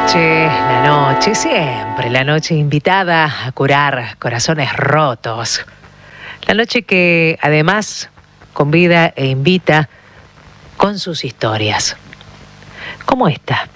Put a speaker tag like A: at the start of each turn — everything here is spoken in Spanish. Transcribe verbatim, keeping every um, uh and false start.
A: noche, la noche, siempre la noche invitada a curar corazones rotos. La noche que además convida e invita con sus historias. Como esta,